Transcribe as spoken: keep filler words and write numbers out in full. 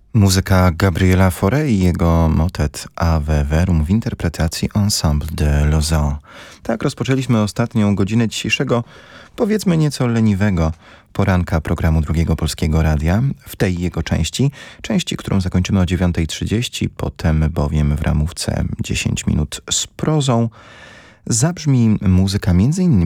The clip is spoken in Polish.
Muzyka Gabriela Fauré i jego motet Ave Verum w interpretacji Ensemble de Lausanne. Tak rozpoczęliśmy ostatnią godzinę dzisiejszego, powiedzmy nieco leniwego poranka programu Drugiego Polskiego Radia, w tej jego części, części, którą zakończymy o dziewiąta trzydzieści, potem bowiem w ramówce dziesięć minut z prozą zabrzmi muzyka między innymi